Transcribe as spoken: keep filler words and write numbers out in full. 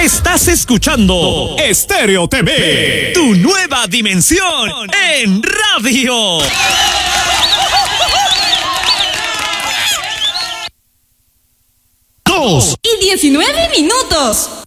Estás escuchando Estéreo T V, tu nueva dimensión en radio. Dos y diecinueve minutos.